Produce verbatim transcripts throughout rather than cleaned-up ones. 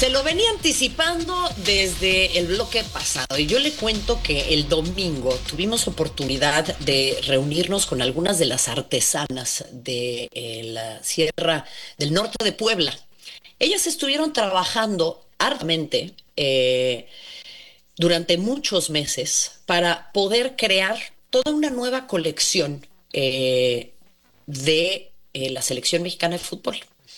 Se lo venía anticipando desde el bloque pasado y yo le cuento que el domingo tuvimos oportunidad de reunirnos con algunas de las artesanas de eh, la Sierra del Norte de Puebla. Ellas estuvieron trabajando arduamente eh, durante muchos meses para poder crear toda una nueva colección eh, de eh, la selección mexicana de fútbol.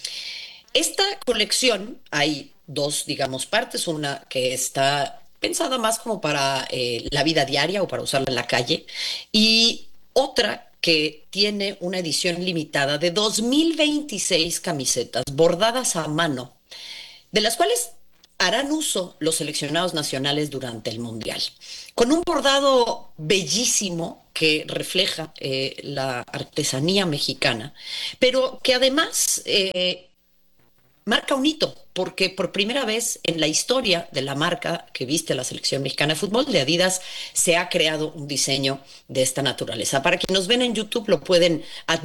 Esta colección, hay dos, digamos, partes, una que está pensada más como para eh, la vida diaria o para usarla en la calle, y otra que tiene una edición limitada de dos mil veintiséis camisetas bordadas a mano, de las cuales harán uso los seleccionados nacionales durante el Mundial, con un bordado bellísimo que refleja eh, la artesanía mexicana, pero que además eh, marca un hito, porque por primera vez en la historia de la marca que viste la selección mexicana de fútbol de Adidas se ha creado un diseño de esta naturaleza. Para quienes nos ven en YouTube lo pueden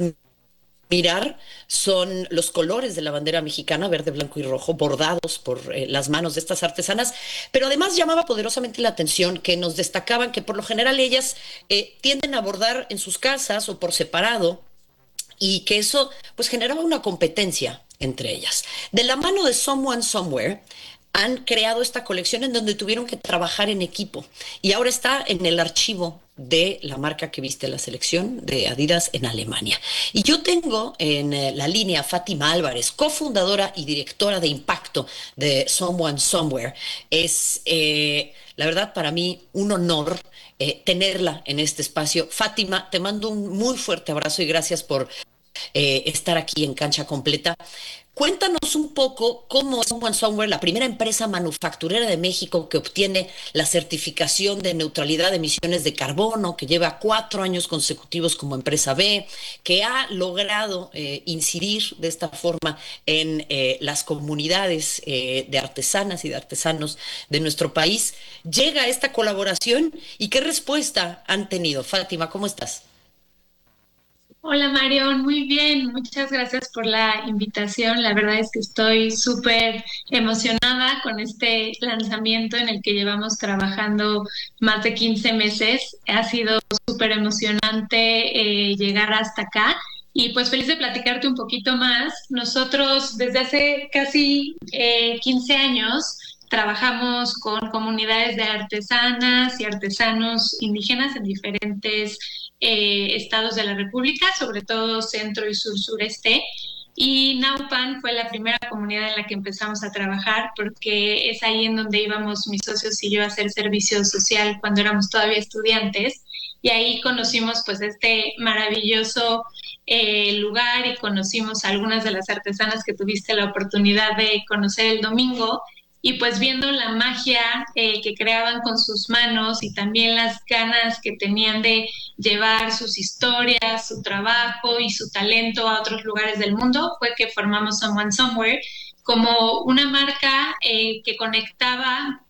admirar, son los colores de la bandera mexicana, verde, blanco y rojo, bordados por eh, las manos de estas artesanas, pero además llamaba poderosamente la atención que nos destacaban que por lo general ellas eh, tienden a bordar en sus casas o por separado, y que eso pues generaba una competencia entre ellas. De la mano de Someone Somewhere han creado esta colección en donde tuvieron que trabajar en equipo y ahora está en el archivo de la marca que viste la selección de Adidas en Alemania. Y yo tengo en eh, la línea a Fátima Álvarez, cofundadora y directora de impacto de Someone Somewhere. Es eh, la verdad para mí un honor eh, tenerla en este espacio. Fátima, te mando un muy fuerte abrazo y gracias por eh, estar aquí en Cancha Completa. Cuéntanos un poco cómo es Someone Somewhere, la primera empresa manufacturera de México que obtiene la certificación de neutralidad de emisiones de carbono, que lleva cuatro años consecutivos como empresa B, que ha logrado eh, incidir de esta forma en eh, las comunidades eh, de artesanas y de artesanos de nuestro país. Llega esta colaboración y ¿qué respuesta han tenido? Fátima, ¿cómo estás? Hola Marión, muy bien, muchas gracias por la invitación. La verdad es que estoy súper emocionada con este lanzamiento en el que llevamos trabajando más de quince meses. Ha sido súper emocionante eh, llegar hasta acá y pues feliz de platicarte un poquito más. Nosotros desde hace casi eh, quince años trabajamos con comunidades de artesanas y artesanos indígenas en diferentes eh, estados de la República, sobre todo centro y sur sureste. Y Naupan fue la primera comunidad en la que empezamos a trabajar porque es ahí en donde íbamos mis socios y yo a hacer servicio social cuando éramos todavía estudiantes. Y ahí conocimos pues este maravilloso eh, lugar y conocimos a algunas de las artesanas que tuviste la oportunidad de conocer el domingo y pues viendo la magia eh, que creaban con sus manos y también las ganas que tenían de llevar sus historias, su trabajo y su talento a otros lugares del mundo, fue que formamos Someone Somewhere como una marca eh, que conectaba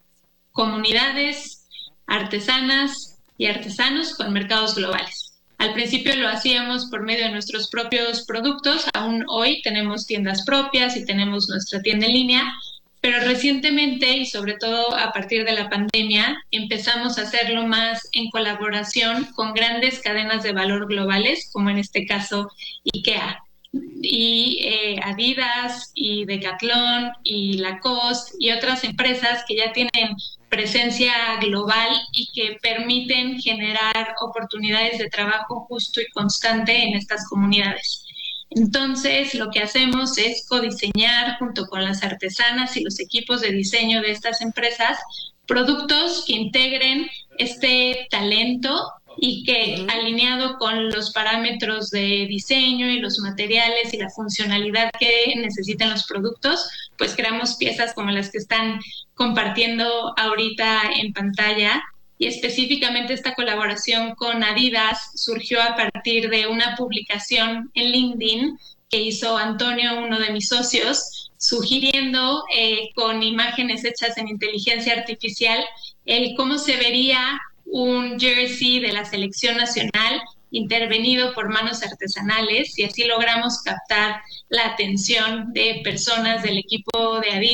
comunidades artesanas y artesanos con mercados globales. Al principio lo hacíamos por medio de nuestros propios productos, aún hoy tenemos tiendas propias y tenemos nuestra tienda en línea, pero recientemente y sobre todo a partir de la pandemia empezamos a hacerlo más en colaboración con grandes cadenas de valor globales, como en este caso IKEA y eh, Adidas y Decathlon y Lacoste y otras empresas que ya tienen presencia global y que permiten generar oportunidades de trabajo justo y constante en estas comunidades. Entonces, lo que hacemos es codiseñar junto con las artesanas y los equipos de diseño de estas empresas productos que integren este talento y que uh-huh. alineado con los parámetros de diseño y los materiales y la funcionalidad que necesitan los productos, pues creamos piezas como las que están compartiendo ahorita en pantalla. Y específicamente esta colaboración con Adidas surgió a partir de una publicación en LinkedIn que hizo Antonio, uno de mis socios, sugiriendo eh, con imágenes hechas en inteligencia artificial el cómo se vería un jersey de la selección nacional intervenido por manos artesanales y así logramos captar la atención de personas del equipo de Adidas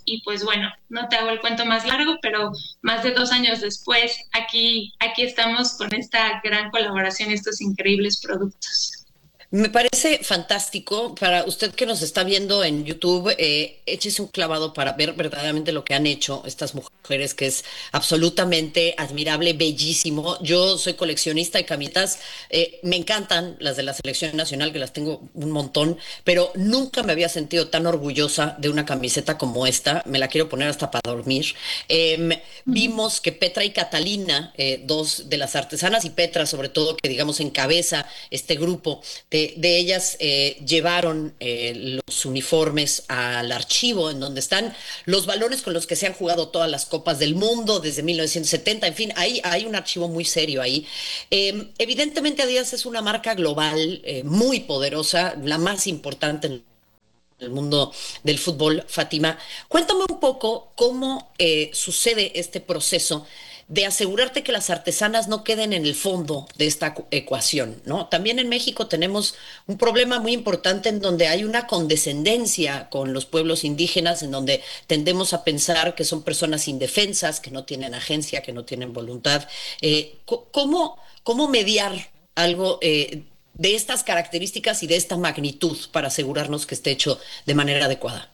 y pues bueno, no te hago el cuento más largo, pero más de dos años después, aquí, aquí estamos con esta gran colaboración y estos increíbles productos. Me parece fantástico. Para usted que nos está viendo en YouTube, eh, échese un clavado para ver verdaderamente lo que han hecho estas mujeres, que es absolutamente admirable, bellísimo. Yo soy coleccionista de camisetas, eh, me encantan las de la selección nacional, que las tengo un montón, pero nunca me había sentido tan orgullosa de una camiseta como esta. Me la quiero poner hasta para dormir. Em, vimos que Petra y Catalina, eh, dos de las artesanas, y Petra sobre todo, que digamos encabeza este grupo de de ellas, eh, llevaron eh, los uniformes al archivo en donde están los balones con los que se han jugado todas las copas del mundo desde mil novecientos setenta. En fin, hay, hay un archivo muy serio ahí. Eh, evidentemente Adidas es una marca global, eh, muy poderosa, la más importante en el mundo del fútbol. Fátima, cuéntame un poco cómo eh, sucede este proceso de asegurarte que las artesanas no queden en el fondo de esta ecuación, ¿no? También en México tenemos un problema muy importante en donde hay una condescendencia con los pueblos indígenas, en donde tendemos a pensar que son personas indefensas, que no tienen agencia, que no tienen voluntad. Eh, ¿cómo, ¿Cómo mediar algo eh, de estas características y de esta magnitud para asegurarnos que esté hecho de manera adecuada?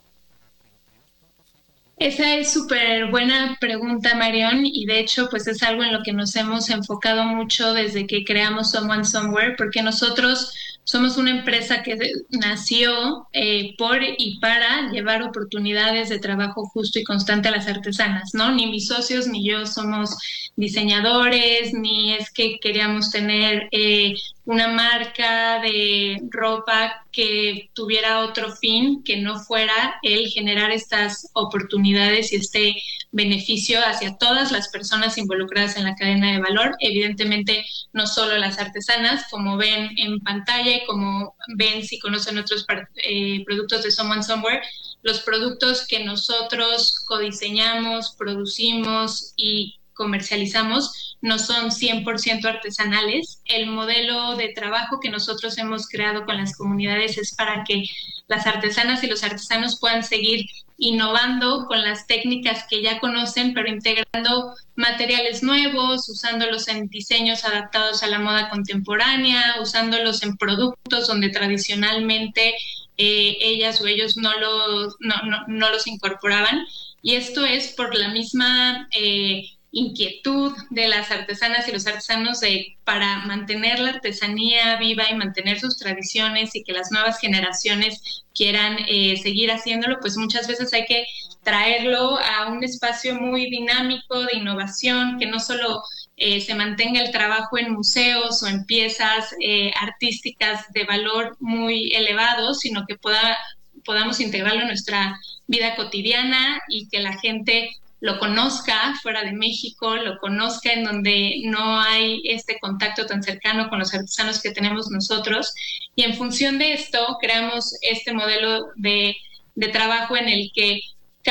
Esa es súper buena pregunta, Marión, y de hecho, pues es algo en lo que nos hemos enfocado mucho desde que creamos Someone Somewhere, porque nosotros somos una empresa que nació eh, por y para llevar oportunidades de trabajo justo y constante a las artesanas, ¿no? Ni mis socios ni yo somos diseñadores, ni es que queríamos tener eh, una marca de ropa que tuviera otro fin que no fuera el generar estas oportunidades y este beneficio hacia todas las personas involucradas en la cadena de valor. Evidentemente, no solo las artesanas, como ven en pantalla y como ven si conocen otros eh, productos de Someone Somewhere, los productos que nosotros codiseñamos, producimos y comercializamos no son cien por ciento artesanales. El modelo de trabajo que nosotros hemos creado con las comunidades es para que las artesanas y los artesanos puedan seguir innovando con las técnicas que ya conocen, pero integrando materiales nuevos, usándolos en diseños adaptados a la moda contemporánea, usándolos en productos donde tradicionalmente eh, ellas o ellos no los, no, no, no los incorporaban. Y esto es por la misma eh, inquietud de las artesanas y los artesanos de, para mantener la artesanía viva y mantener sus tradiciones y que las nuevas generaciones quieran eh, seguir haciéndolo, pues muchas veces hay que traerlo a un espacio muy dinámico de innovación, que no solo eh, se mantenga el trabajo en museos o en piezas eh, artísticas de valor muy elevado, sino que pueda, podamos integrarlo en nuestra vida cotidiana y que la gente lo conozca fuera de México, lo conozca en donde no hay este contacto tan cercano con los artesanos que tenemos nosotros. Y en función de esto, creamos este modelo de, de trabajo en el que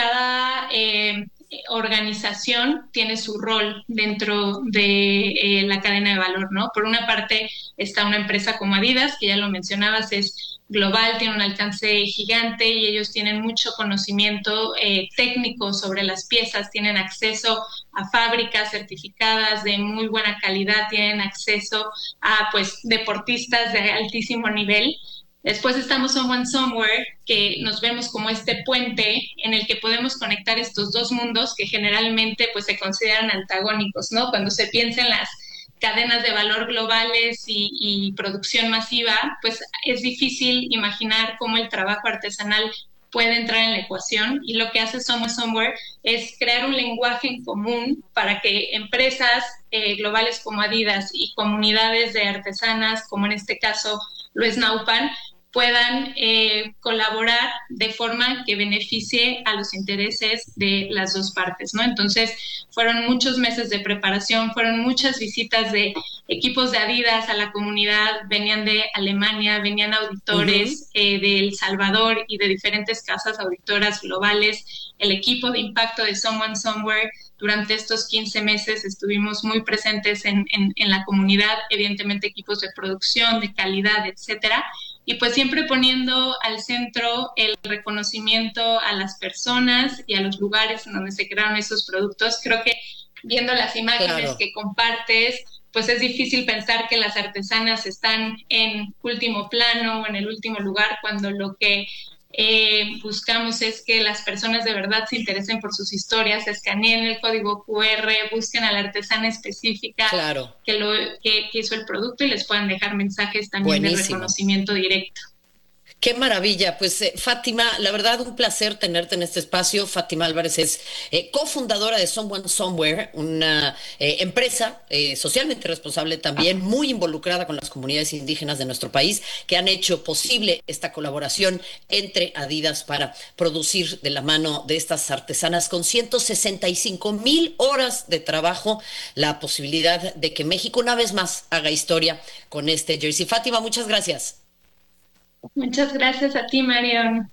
cada eh, organización tiene su rol dentro de eh, la cadena de valor, ¿no? Por una parte está una empresa como Adidas, que ya lo mencionabas, es global, tiene un alcance gigante y ellos tienen mucho conocimiento eh, técnico sobre las piezas, tienen acceso a fábricas certificadas de muy buena calidad, tienen acceso a pues deportistas de altísimo nivel. Después estamos Someone Somewhere, que nos vemos como este puente en el que podemos conectar estos dos mundos que generalmente pues se consideran antagónicos, ¿no? Cuando se piensa en las cadenas de valor globales y, y producción masiva, pues es difícil imaginar cómo el trabajo artesanal puede entrar en la ecuación, y lo que hace Someone Somewhere es crear un lenguaje en común para que empresas eh, globales como Adidas y comunidades de artesanas, como en este caso lo es Naupan, puedan eh, colaborar de forma que beneficie a los intereses de las dos partes, ¿no? Entonces, fueron muchos meses de preparación, fueron muchas visitas de equipos de Adidas a la comunidad, venían de Alemania, venían auditores uh-huh. eh, de El Salvador y de diferentes casas auditoras globales. El equipo de impacto de Someone Somewhere, durante estos quince meses estuvimos muy presentes en, en, en la comunidad, evidentemente equipos de producción, de calidad, etcétera. y pues siempre poniendo al centro el reconocimiento a las personas y a los lugares en donde se crearon esos productos. Creo que viendo las imágenes Claro. que compartes, pues es difícil pensar que las artesanas están en último plano o en el último lugar cuando lo que eh, buscamos es que las personas de verdad se interesen por sus historias, escaneen el código Q R, busquen a la artesana específica Claro. que, lo, que, que hizo el producto y les puedan dejar mensajes también de Buenísimo. reconocimiento directo. Qué maravilla. Pues eh, Fátima, la verdad un placer tenerte en este espacio. Fátima Álvarez es eh, cofundadora de Someone Somewhere, una eh, empresa eh, socialmente responsable también, muy involucrada con las comunidades indígenas de nuestro país, que han hecho posible esta colaboración entre Adidas para producir de la mano de estas artesanas con ciento sesenta y cinco mil horas de trabajo la posibilidad de que México una vez más haga historia con este jersey. Fátima, muchas gracias. Muchas gracias a ti, Marion.